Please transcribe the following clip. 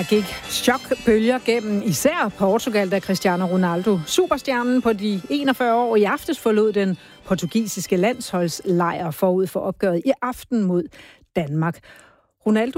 gik chokbølger gennem især Portugal, da Cristiano Ronaldo, superstjernen på de 41 år, i aftes forlod den portugisiske landsholdslejr forud for opgøret i aften mod Danmark. Ronaldo